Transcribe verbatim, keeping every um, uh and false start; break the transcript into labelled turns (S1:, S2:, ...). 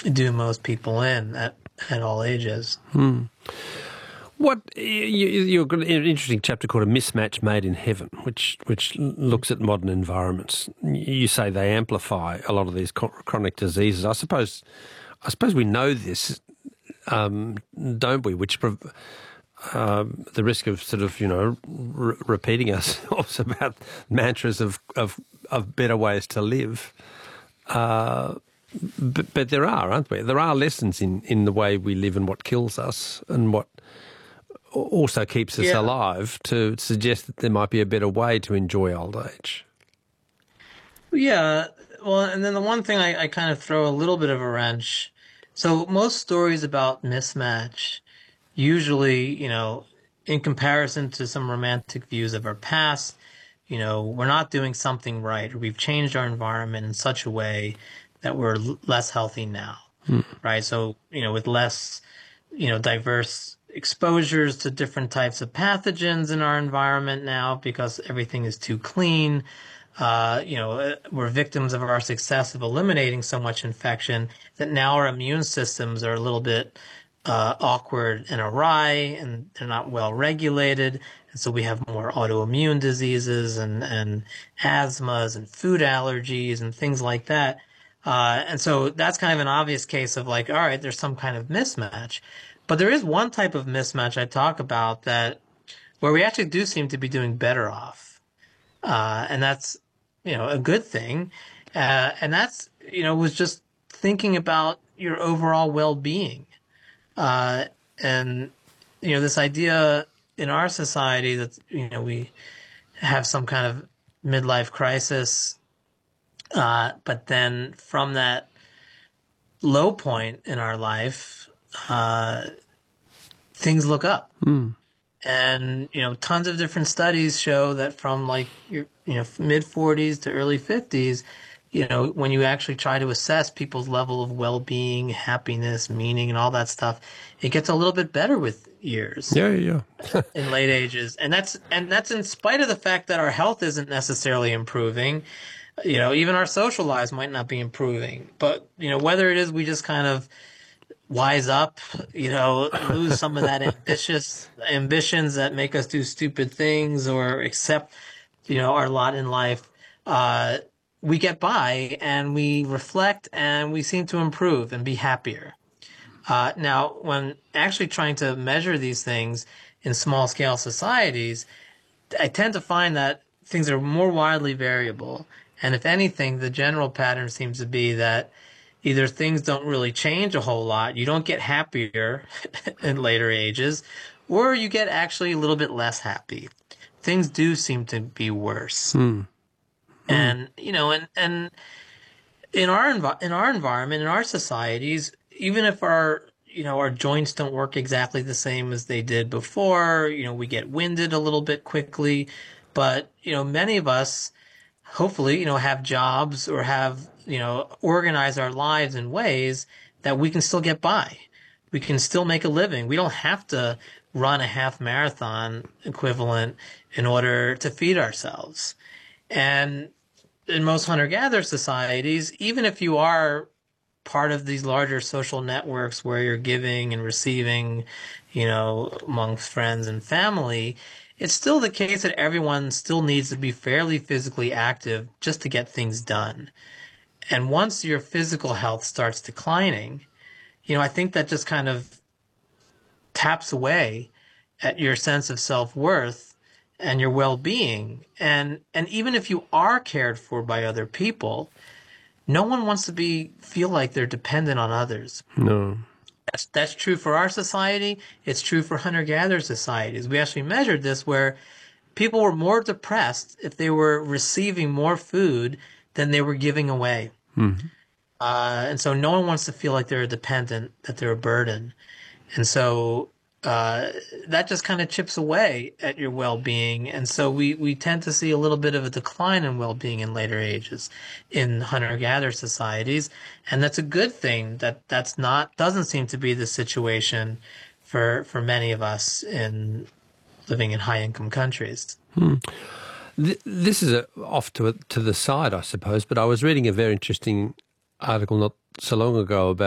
S1: do most people in at, at all ages.
S2: Hmm. What you, you've got an interesting chapter called "A Mismatch Made in Heaven," which which looks at modern environments. You say they amplify a lot of these chronic diseases. I suppose, I suppose we know this, um, don't we? Which uh, the risk of sort of you know re- repeating ourselves about mantras of of, of better ways to live. Uh, but, but there are, aren't there? There are lessons in, in the way we live and what kills us and what also keeps us
S1: yeah.
S2: alive to suggest that there might be a better way to enjoy old age.
S1: Yeah, well, and then the one thing I, I kind of throw a little bit of a wrench. So most stories about mismatch, usually, you know, in comparison to some romantic views of our past, you know, we're not doing something right, or we've changed our environment in such a way that we're l- less healthy now,
S2: Hmm.
S1: right? So, you know, with less, you know, diverse exposures to different types of pathogens in our environment now because everything is too clean. Uh, you know, we're victims of our success of eliminating so much infection that now our immune systems are a little bit uh, awkward and awry, and they're not well regulated. And so we have more autoimmune diseases and, and asthmas and food allergies and things like that. Uh, and so that's kind of an obvious case of like, all right, there's some kind of mismatch. But there is one type of mismatch I talk about that where we actually do seem to be doing better off. Uh, and that's, you know, a good thing. Uh, and that's, you know, was just thinking about your overall well-being. Uh, and, you know, this idea in our society that, you know, we have some kind of midlife crisis. Uh, but then from that low point in our life, uh, things look up.
S2: Mm.
S1: And, you know, tons of different studies show that from like your, you know, mid forties to early fifties, you know, when you actually try to assess people's level of well-being, happiness, meaning, and all that stuff, it gets a little bit better with years.
S2: Yeah, yeah.
S1: in late ages. And that's, and that's in spite of the fact that our health isn't necessarily improving. You know, even our social lives might not be improving. But, you know, whether it is we just kind of wise up, you know, lose some of that ambitious ambitions that make us do stupid things or accept, you know, our lot in life. Uh, we get by and we reflect and we seem to improve and be happier. Uh, now, when actually trying to measure these things in small scale societies, I tend to find that things are more widely variable. And if anything, the general pattern seems to be that either things don't really change a whole lot, you don't get happier in later ages, or you get actually a little bit less happy. Things do seem to be worse.
S2: Mm.
S1: And, you know, and, and in our envi- in our environment, in our societies, even if our, you know, our joints don't work exactly the same as they did before, you know, we get winded a little bit quickly, but, you know, many of us hopefully, you know, have jobs or have, you know, organize our lives in ways that we can still get by. We can still make a living. We don't have to run a half marathon equivalent in order to feed ourselves. And in most hunter-gatherer societies, even if you are part of these larger social networks where you're giving and receiving, you know, amongst friends and family, it's still the case that everyone still needs to be fairly physically active just to get things done. And once your physical health starts declining, you know, I think that just kind of taps away at your sense of self-worth and your well-being. And and even if you are cared for by other people, no one wants to be feel like they're dependent on others.
S2: No.
S1: That's that's true for our society. It's true for hunter-gatherer societies. We actually measured this where people were more depressed if they were receiving more food than they were giving away.
S2: Mm.
S1: Uh, and so no one wants to feel like they're a dependent, that they're a burden. And so uh, that just kind of chips away at your well-being. And so we, we tend to see a little bit of a decline in well-being in later ages in hunter-gatherer societies. And that's a good thing that that's not, doesn't seem to be the situation for, for many of us in living in high-income countries.
S2: Hmm. Th- this is a, off to, a, to the side, I suppose, but I was reading a very interesting article not so long ago about